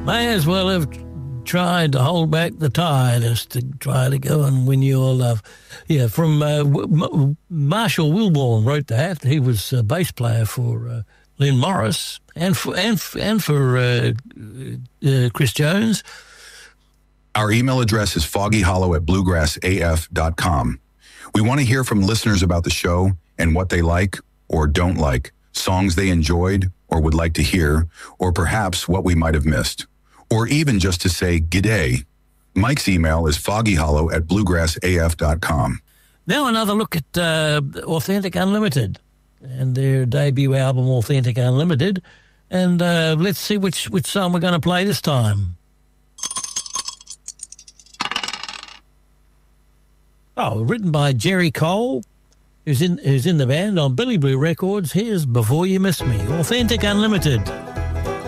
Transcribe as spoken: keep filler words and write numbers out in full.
may as well have tried to hold back the tide as to try to go and win your love. Yeah, from uh, M- Marshall Wilborn wrote that. He was a bass player for uh, Lynn Morris and for and for, and for uh, uh, Chris Jones. Our email address is foggyhollow at bluegrass a f dot com. We want to hear from listeners about the show and what they like or don't like, songs they enjoyed or would like to hear, or perhaps what we might have missed. Or even just to say g'day. Mike's email is foggyhollow at bluegrass a f dot com. Now another look at uh, Authentic Unlimited and their debut album, Authentic Unlimited. And uh, let's see which, which song we're going to play this time. Oh, written by Jerry Cole, who's in, who's in the band on Billy Blue Records. Here's Before You Miss Me, Authentic Unlimited.